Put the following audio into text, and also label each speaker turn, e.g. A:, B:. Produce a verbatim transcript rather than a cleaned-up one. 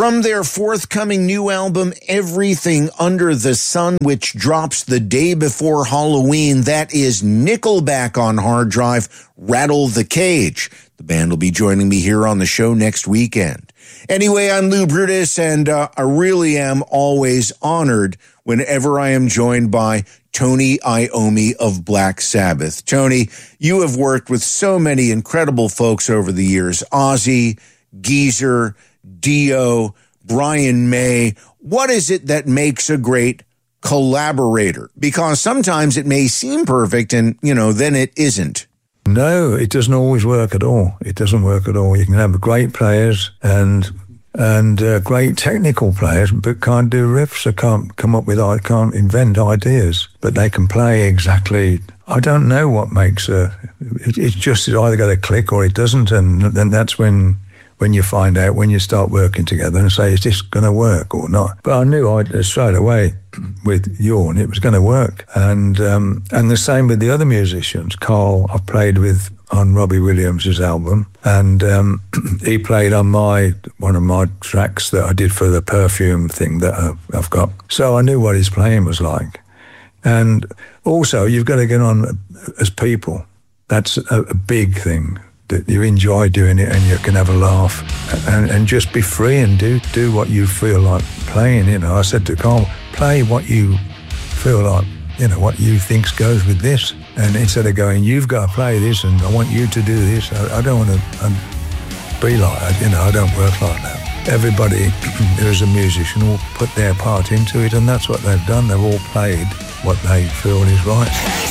A: From their forthcoming new album, Everything Under the Sun, which drops the day before Halloween, that is Nickelback on hard drive, Rattle the Cage. The band will be joining me here on the show next weekend. Anyway, I'm Lou Brutus, and uh, I really am always honored whenever I am joined by Tony Iommi of Black Sabbath. Tony, you have worked with so many incredible folks over the years. Ozzy, Geezer, Dio, Brian May. What is it that makes a great collaborator? Because sometimes it may seem perfect and, you know, then it isn't.
B: No, it doesn't always work at all. It doesn't work at all. You can have great players and and uh, great technical players, but can't do riffs or can't come up with, I can't invent ideas, but they can play exactly. I don't know what makes a. It, it's just it's either got to click or it doesn't, and then that's when. When you find out, when you start working together and say, is this going to work or not? But I knew I straight away with Jorn it was going to work. And um, and the same with the other musicians. Carl, I've played with on Robbie Williams' album, and um, he played on my one of my tracks that I did for the Perfume thing that I've got. So I knew what his playing was like. And also, you've got to get on as people. That's a, a big thing. That you enjoy doing it and you can have a laugh and, and just be free and do do what you feel like playing. You know, I said to Carl, play what you feel like, you know, what you think goes with this. And instead of going, you've got to play this and I want you to do this, I, I don't want to um, be like that, you know, I don't work like that. Everybody who is a musician will put their part into it, and that's what they've done. They've all played what they feel is right.